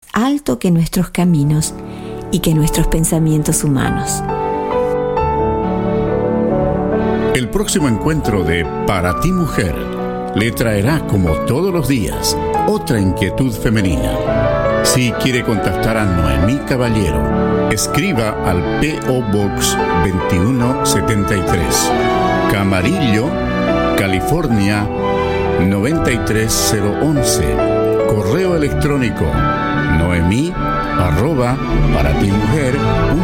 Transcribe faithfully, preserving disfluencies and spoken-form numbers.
alto que nuestros caminos y que nuestros pensamientos humanos. El próximo encuentro de Para ti Mujer le traerá, como todos los días, otra inquietud femenina. Si quiere contactar a Noemí Caballero, escriba al P O Box veintiuno setenta y tres, Camarillo, California noventa y tres cero once. Correo electrónico noemí arroba para ti mujer